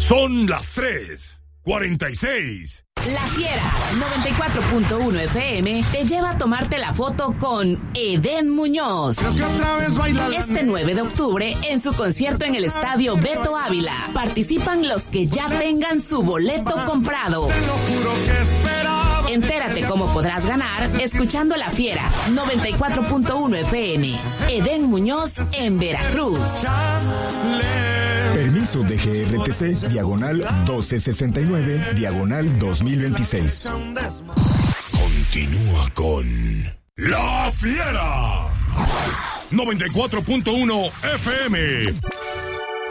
Son las 3:46. La Fiera 94.1 FM te lleva a tomarte la foto con Edén Muñoz. Este 9 de octubre en su concierto en el Estadio Beto Ávila. Participan los que ya tengan su boleto comprado. Entérate cómo podrás ganar escuchando La Fiera 94.1 FM. Edén Muñoz en Veracruz. Permiso de GRTC, diagonal 1269, diagonal 2026. Continúa con La Fiera 94.1 FM.